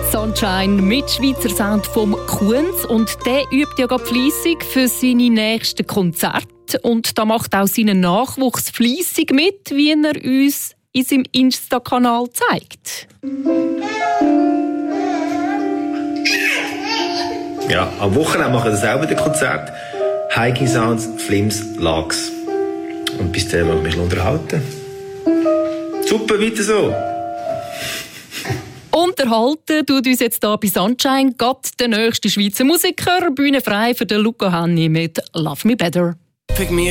Sunshine mit Schweizer Sound vom Kunz. Und der übt ja gerade fleissig für seine nächsten Konzerte. Und da macht auch seinen Nachwuchs fleissig mit, wie er uns in seinem Insta-Kanal zeigt. Ja, am Wochenende machen wir selber das Konzert. Hiking Sounds, Flims, Lags. Und bis dann wollen wir mich unterhalten. Super, weiter so. Unterhalten tut uns jetzt hier bei Sunshine gerade der nächste Schweizer Musiker. Bühne frei für den Luca Hänni mit «Love Me Better».